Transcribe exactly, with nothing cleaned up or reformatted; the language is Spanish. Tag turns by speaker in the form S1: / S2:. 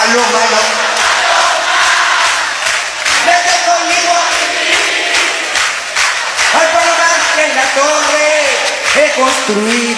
S1: malo, malo. Vete conmigo al palomar que en la torre he construido.